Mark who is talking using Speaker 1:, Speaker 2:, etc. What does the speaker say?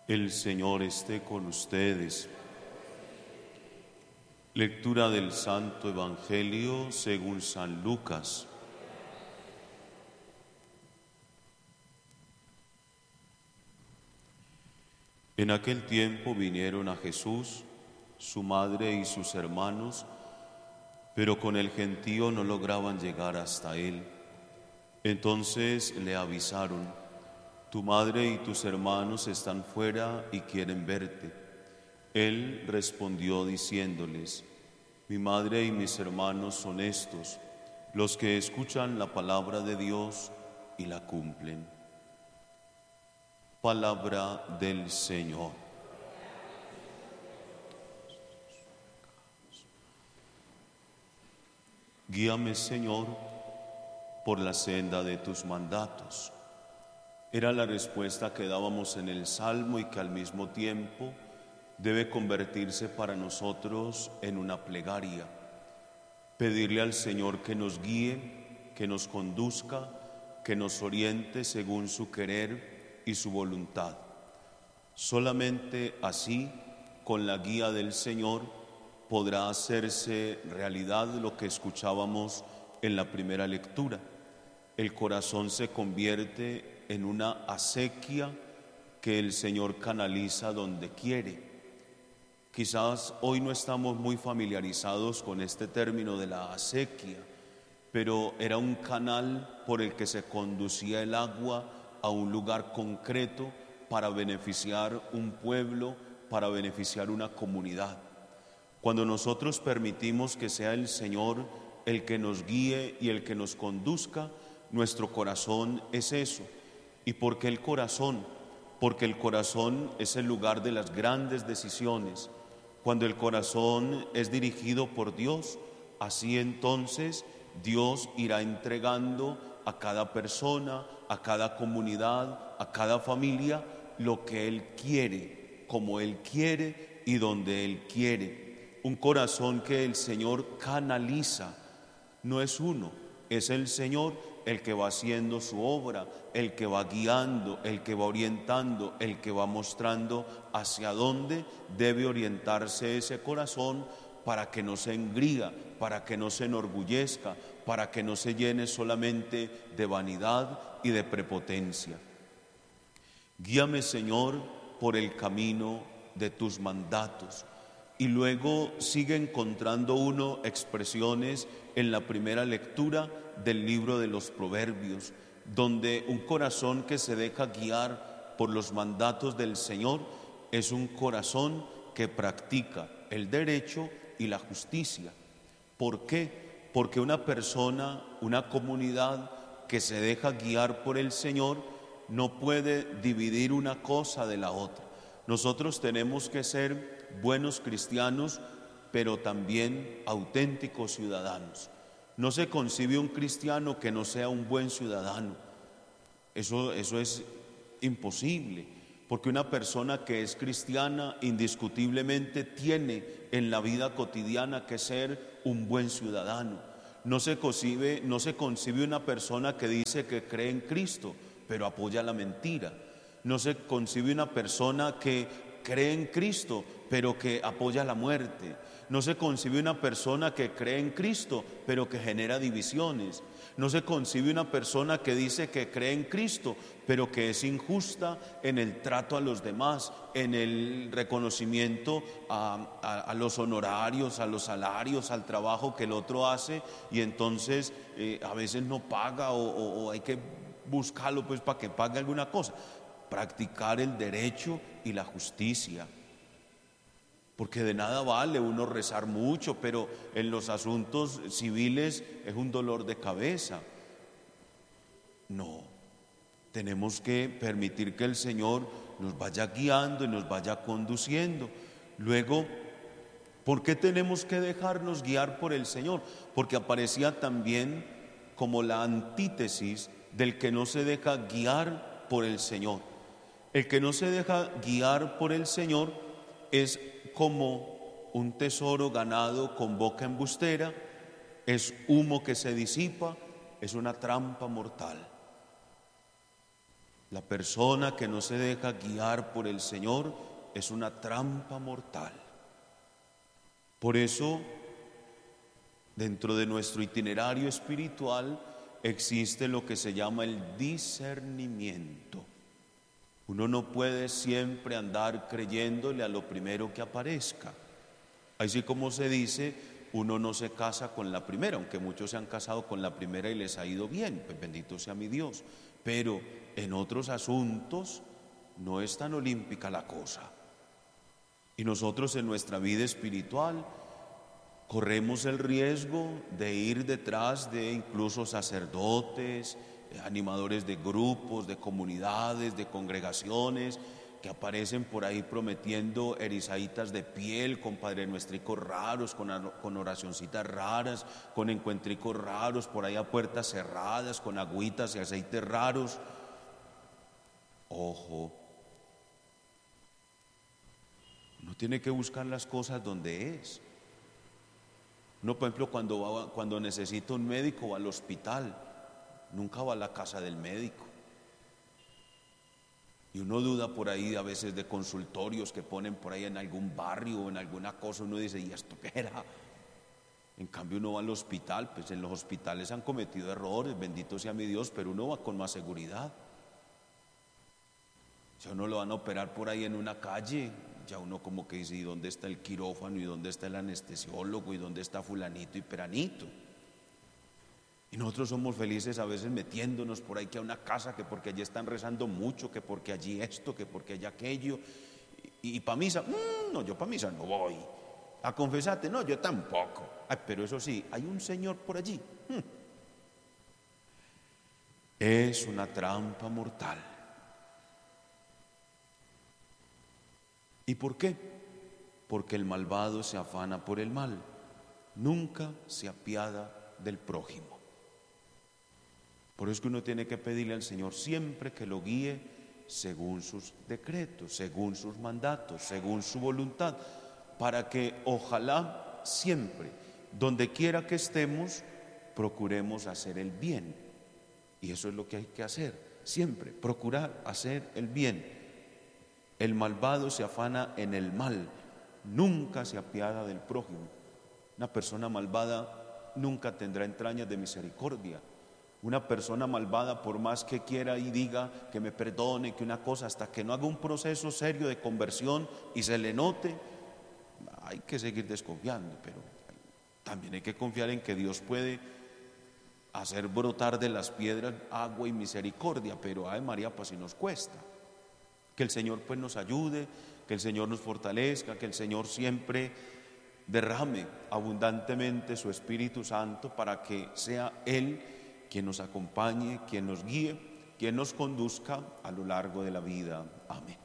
Speaker 1: El Señor esté con ustedes. Lectura del Santo Evangelio según San Lucas. En aquel tiempo vinieron a Jesús, su madre y sus hermanos, pero con el gentío no lograban llegar hasta él. Entonces le avisaron: tu madre y tus hermanos están fuera y quieren verte. Él respondió diciéndoles: mi madre y mis hermanos son estos, los que escuchan la palabra de Dios y la cumplen. Palabra del Señor. Guíame, Señor, por la senda de tus mandatos. Era la respuesta que dábamos en el Salmo y que al mismo tiempo debe convertirse para nosotros en una plegaria. Pedirle al Señor que nos guíe, que nos conduzca, que nos oriente según su querer y su voluntad. Solamente así, con la guía del Señor, podrá hacerse realidad lo que escuchábamos en la primera lectura. El corazón se convierte en una acequia que el Señor canaliza donde quiere. Quizás hoy no estamos muy familiarizados con este término de la acequia, pero era un canal por el que se conducía el agua a un lugar concreto para beneficiar un pueblo, para beneficiar una comunidad. Cuando nosotros permitimos que sea el Señor el que nos guíe y el que nos conduzca, nuestro corazón es eso. ¿Y por qué el corazón? Porque el corazón es el lugar de las grandes decisiones. Cuando el corazón es dirigido por Dios, así entonces Dios irá entregando a cada persona, a cada comunidad, a cada familia, lo que Él quiere, como Él quiere y donde Él quiere. Un corazón que el Señor canaliza, no es uno, es el Señor el que va haciendo su obra, el que va guiando, el que va orientando, el que va mostrando hacia dónde debe orientarse ese corazón para que no se engría, para que no se enorgullezca, para que no se llene solamente de vanidad y de prepotencia. Guíame, Señor, por el camino de tus mandatos. Y luego sigue encontrando uno expresiones en la primera lectura del libro de los Proverbios, donde un corazón que se deja guiar por los mandatos del Señor es un corazón que practica el derecho y la justicia. ¿Por qué? Porque una persona, una comunidad que se deja guiar por el Señor no puede dividir una cosa de la otra. Nosotros tenemos que ser buenos cristianos, pero también auténticos ciudadanos. No se concibe un cristiano que no sea un buen ciudadano. Eso es imposible, porque una persona que es cristiana indiscutiblemente tiene en la vida cotidiana que ser un buen ciudadano. No se concibe una persona que dice que cree en Cristo, pero apoya la mentira. No se concibe una persona que cree en Cristo, pero que apoya la muerte. No se concibe una persona que cree en Cristo, pero que genera divisiones. No se concibe una persona que dice que cree en Cristo, pero que es injusta en el trato a los demás, en el reconocimiento a los honorarios, a los salarios, al trabajo que el otro hace, y entonces a veces no paga o hay que buscarlo pues para que pague alguna cosa. Practicar el derecho y la justicia. Porque de nada vale uno rezar mucho, pero en los asuntos civiles es un dolor de cabeza. No, tenemos que permitir que el Señor nos vaya guiando y nos vaya conduciendo. Luego, ¿por qué tenemos que dejarnos guiar por el Señor? Porque aparecía también como la antítesis del que no se deja guiar por el Señor. El que no se deja guiar por el Señor es como un tesoro ganado con boca embustera, es humo que se disipa, es una trampa mortal. La persona que no se deja guiar por el Señor es una trampa mortal. Por eso, dentro de nuestro itinerario espiritual existe lo que se llama el discernimiento. Uno no puede siempre andar creyéndole a lo primero que aparezca. Así como se dice, uno no se casa con la primera, aunque muchos se han casado con la primera y les ha ido bien, pues bendito sea mi Dios. Pero en otros asuntos no es tan olímpica la cosa. Y nosotros en nuestra vida espiritual corremos el riesgo de ir detrás de incluso sacerdotes, animadores de grupos, de comunidades, de congregaciones, que aparecen por ahí prometiendo erizaditas de piel, con Padre Nuestricos raros, con oracioncitas raras, con encuentricos raros, por ahí a puertas cerradas, con agüitas y aceites raros. Ojo, uno tiene que buscar las cosas donde es. Uno, por ejemplo, cuando necesita un médico va al hospital, nunca va a la casa del médico. Y uno duda por ahí a veces de consultorios que ponen por ahí en algún barrio o en alguna cosa. Uno dice, ¿y esto qué era? En cambio uno va al hospital, pues en los hospitales han cometido errores, bendito sea mi Dios, pero uno va con más seguridad. Si a uno lo van a operar por ahí en una calle, ya uno como que dice, ¿y dónde está el quirófano? ¿Y dónde está el anestesiólogo? ¿Y dónde está fulanito y peranito? Y nosotros somos felices a veces metiéndonos por ahí que a una casa, que porque allí están rezando mucho, que porque allí esto, que porque allí aquello. Y para misa, no, yo para misa no voy. A confesarte, no, yo tampoco. Ay, pero eso sí, hay un Señor por allí. Es una trampa mortal. ¿Y por qué? Porque el malvado se afana por el mal, nunca se apiada del prójimo. Por eso es que uno tiene que pedirle al Señor siempre que lo guíe según sus decretos, según sus mandatos, según su voluntad, para que ojalá siempre, donde quiera que estemos, procuremos hacer el bien. Y eso es lo que hay que hacer, siempre, procurar hacer el bien. El malvado se afana en el mal, nunca se apiada del prójimo. Una persona malvada nunca tendrá entrañas de misericordia. Una persona malvada, por más que quiera y diga que me perdone, que una cosa, hasta que no haga un proceso serio de conversión y se le note, hay que seguir desconfiando. Pero también hay que confiar en que Dios puede hacer brotar de las piedras agua y misericordia, pero ay María, pues si nos cuesta. Que el Señor pues nos ayude, que el Señor nos fortalezca, que el Señor siempre derrame abundantemente su Espíritu Santo para que sea Él quien nos acompañe, quien nos guíe, quien nos conduzca a lo largo de la vida. Amén.